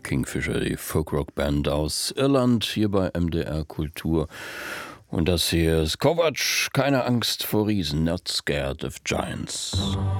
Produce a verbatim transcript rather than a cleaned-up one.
Kingfisher, die Folkrock-Band aus Irland, hier bei M D R Kultur. Und das hier ist Kovacs, keine Angst vor Riesen, not scared of giants.